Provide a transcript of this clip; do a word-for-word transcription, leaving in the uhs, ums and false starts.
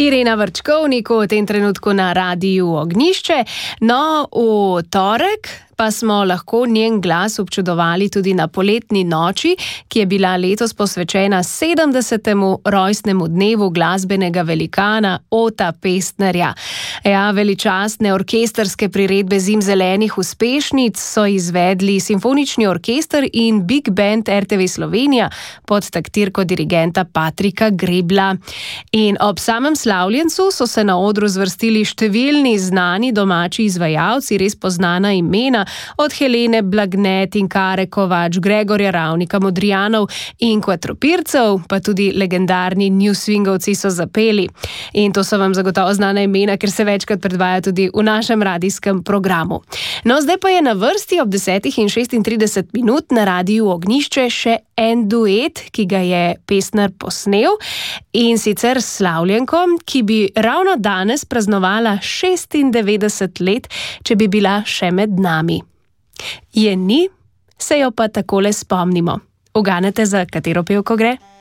Irena Vrčkovnik v tem trenutku na Radiu Ognjišče. No, v torek pa smo lahko njen glas občudovali tudi na poletni noči, ki je bila letos posvečena sedemdesetemu rojstnemu dnevu glasbenega velikana Ota Pestnerja. Ja, veličastne orkestrske priredbe Zimzelenih uspešnic so izvedli Simfonični orkester in Big Band R T V Slovenija pod taktirko dirigenta Patrika Grebla. In ob samem slavljencu so se na odru zvrstili številni znani domači izvajalci, res poznana imena, od Helene Blagnet in Kare Kovač, Gregorja Ravnika, Modrijanov in Kvatropircev, pa tudi legendarni New Swingovci so zapeli. In to so vam zagotovo znana imena, ker se večkrat predvaja tudi v našem radijskem programu. No, zdaj pa je na vrsti ob desetih in šestintrideset minut na Radiu Ognjišče še en duet, ki ga je Pestner posnel, in sicer s slavljenko, ki bi ravno danes praznovala šestindevetdeset let, če bi bila še med nami. Je ni, se jo pa takole spomnimo. Uganete, za katero pevko gre?